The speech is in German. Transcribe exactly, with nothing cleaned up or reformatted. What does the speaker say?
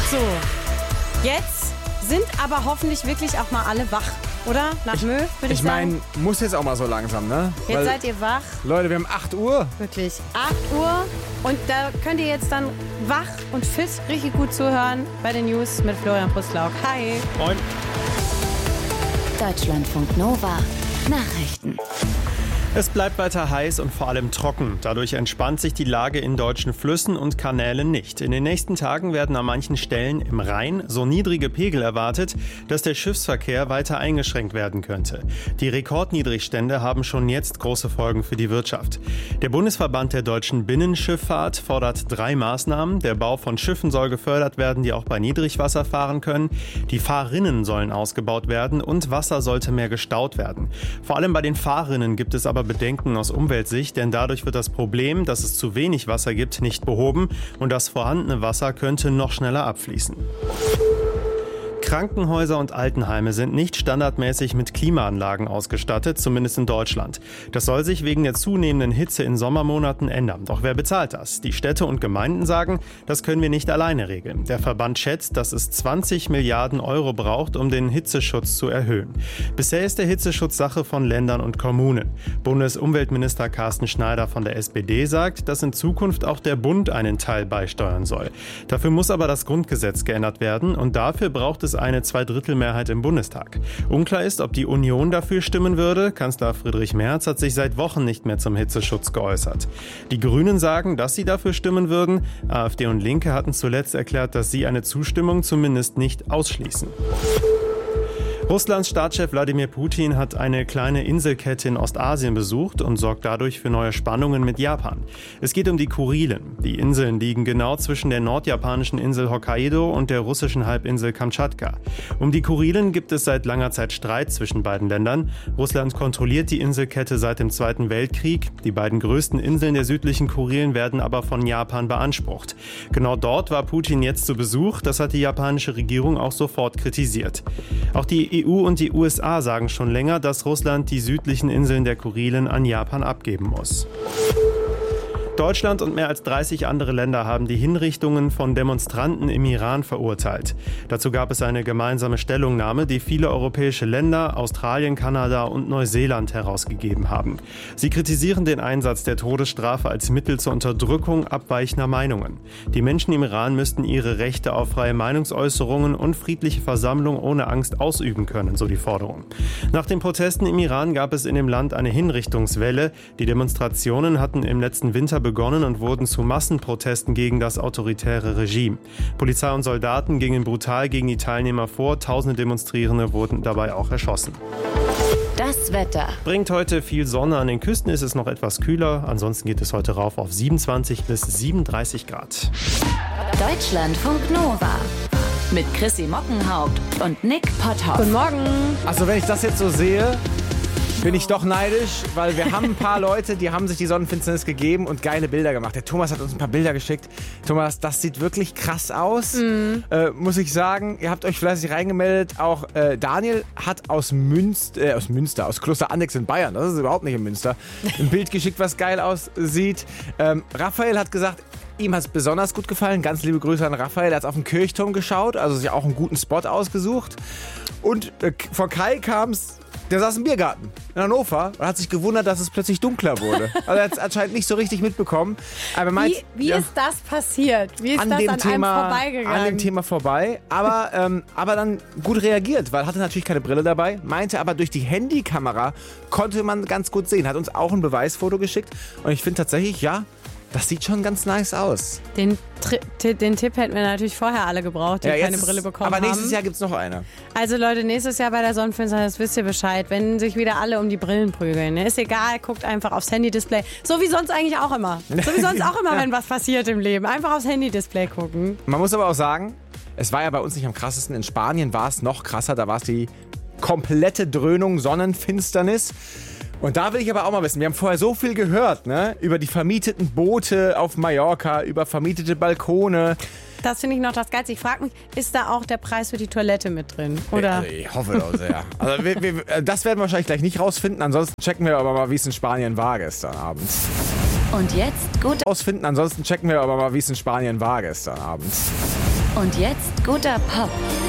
So, jetzt sind aber hoffentlich wirklich auch mal alle wach, oder? Nach ich, Mö, würde ich, ich sagen. Ich meine, muss jetzt auch mal so langsam, ne? Jetzt Weil, seid ihr wach. Leute, wir haben acht Uhr. Wirklich, acht Uhr. Und da könnt ihr jetzt dann wach und fit richtig gut zuhören bei den News mit Florian Pustlauk. Hi. Moin. Deutschlandfunk Nova. Nachrichten. Es bleibt weiter heiß und vor allem trocken. Dadurch entspannt sich die Lage in deutschen Flüssen und Kanälen nicht. In den nächsten Tagen werden an manchen Stellen im Rhein so niedrige Pegel erwartet, dass der Schiffsverkehr weiter eingeschränkt werden könnte. Die Rekordniedrigstände haben schon jetzt große Folgen für die Wirtschaft. Der Bundesverband der deutschen Binnenschifffahrt fordert drei Maßnahmen. Der Bau von Schiffen soll gefördert werden, die auch bei Niedrigwasser fahren können. Die Fahrrinnen sollen ausgebaut werden und Wasser sollte mehr gestaut werden. Vor allem bei den Fahrrinnen gibt es aber Bedenken aus Umweltsicht, denn dadurch wird das Problem, dass es zu wenig Wasser gibt, nicht behoben und das vorhandene Wasser könnte noch schneller abfließen. Krankenhäuser und Altenheime sind nicht standardmäßig mit Klimaanlagen ausgestattet, zumindest in Deutschland. Das soll sich wegen der zunehmenden Hitze in Sommermonaten ändern. Doch wer bezahlt das? Die Städte und Gemeinden sagen, das können wir nicht alleine regeln. Der Verband schätzt, dass es zwanzig Milliarden Euro braucht, um den Hitzeschutz zu erhöhen. Bisher ist der Hitzeschutz Sache von Ländern und Kommunen. Bundesumweltminister Carsten Schneider von der S P D sagt, dass in Zukunft auch der Bund einen Teil beisteuern soll. Dafür muss aber das Grundgesetz geändert werden und dafür braucht es eine Zweidrittelmehrheit im Bundestag. Unklar ist, ob die Union dafür stimmen würde. Kanzler Friedrich Merz hat sich seit Wochen nicht mehr zum Hitzeschutz geäußert. Die Grünen sagen, dass sie dafür stimmen würden. AfD und Linke hatten zuletzt erklärt, dass sie eine Zustimmung zumindest nicht ausschließen. Russlands Staatschef Wladimir Putin hat eine kleine Inselkette in Ostasien besucht und sorgt dadurch für neue Spannungen mit Japan. Es geht um die Kurilen. Die Inseln liegen genau zwischen der nordjapanischen Insel Hokkaido und der russischen Halbinsel Kamtschatka. Um die Kurilen gibt es seit langer Zeit Streit zwischen beiden Ländern. Russland kontrolliert die Inselkette seit dem Zweiten Weltkrieg. Die beiden größten Inseln der südlichen Kurilen werden aber von Japan beansprucht. Genau dort war Putin jetzt zu Besuch. Das hat die japanische Regierung auch sofort kritisiert. Auch die E U und die U S A sagen schon länger, dass Russland die südlichen Inseln der Kurilen an Japan abgeben muss. Deutschland und mehr als dreißig andere Länder haben die Hinrichtungen von Demonstranten im Iran verurteilt. Dazu gab es eine gemeinsame Stellungnahme, die viele europäische Länder, Australien, Kanada und Neuseeland herausgegeben haben. Sie kritisieren den Einsatz der Todesstrafe als Mittel zur Unterdrückung abweichender Meinungen. Die Menschen im Iran müssten ihre Rechte auf freie Meinungsäußerungen und friedliche Versammlung ohne Angst ausüben können, so die Forderung. Nach den Protesten im Iran gab es in dem Land eine Hinrichtungswelle. Die Demonstrationen hatten im letzten Winter begonnen. begonnen und wurden zu Massenprotesten gegen das autoritäre Regime. Polizei und Soldaten gingen brutal gegen die Teilnehmer vor. Tausende Demonstrierende wurden dabei auch erschossen. Das Wetter. Bringt heute viel Sonne. An den Küsten ist es noch etwas kühler. Ansonsten geht es heute rauf auf siebenundzwanzig bis siebenunddreißig Grad. Deutschlandfunk Nova. Mit Chrissy Mockenhaupt und Nick Potthoff. Guten Morgen. Also wenn ich das jetzt so sehe, bin ich doch neidisch, weil wir haben ein paar Leute, die haben sich die Sonnenfinsternis gegeben und geile Bilder gemacht. Der Thomas hat uns ein paar Bilder geschickt. Thomas, das sieht wirklich krass aus, mhm. äh, muss ich sagen. Ihr habt euch fleißig reingemeldet. Auch äh, Daniel hat aus Münster, äh, aus Münster, aus Kloster Annex in Bayern, das ist überhaupt nicht in Münster, ein Bild geschickt, was geil aussieht. Ähm, Raphael hat gesagt, ihm hat es besonders gut gefallen. Ganz liebe Grüße an Raphael. Er hat auf den Kirchturm geschaut, also sich auch einen guten Spot ausgesucht. Und äh, von Kai kam es, der saß im Biergarten in Hannover und hat sich gewundert, dass es plötzlich dunkler wurde. Also er hat es anscheinend nicht so richtig mitbekommen. Aber meint, wie wie ja, ist das passiert? Wie ist an das dem an Thema, einem vorbeigegangen? An dem Thema vorbei. Aber, ähm, aber dann gut reagiert, weil er hatte natürlich keine Brille dabei. Meinte aber, durch die Handykamera konnte man ganz gut sehen. Hat uns auch ein Beweisfoto geschickt. Und ich finde tatsächlich, ja, das sieht schon ganz nice aus. Den, Tri- den Tipp hätten wir natürlich vorher alle gebraucht, die ja, keine Brille bekommen haben. Aber nächstes haben. Jahr gibt es noch eine. Also Leute, nächstes Jahr bei der Sonnenfinsternis wisst ihr Bescheid, wenn sich wieder alle um die Brillen prügeln. Ne? Ist egal, guckt einfach aufs Handy-Display. So wie sonst eigentlich auch immer. So wie sonst auch immer, wenn was passiert im Leben. Einfach aufs Handy-Display gucken. Man muss aber auch sagen, es war ja bei uns nicht am krassesten. In Spanien war es noch krasser. Da war es die komplette Dröhnung, Sonnenfinsternis. Und da will ich aber auch mal wissen, wir haben vorher so viel gehört, ne? Über die vermieteten Boote auf Mallorca, über vermietete Balkone. Das finde ich noch das Geilste. Ich frage mich, ist da auch der Preis für die Toilette mit drin? Oder? Also ich hoffe doch sehr. Also wir, wir, das werden wir wahrscheinlich gleich nicht rausfinden. Ansonsten checken wir aber mal, wie es in Spanien war gestern Abend. Und jetzt gut. Ausfinden, ansonsten checken wir aber mal, wie es in Spanien war gestern Abend. Und jetzt guter Pop.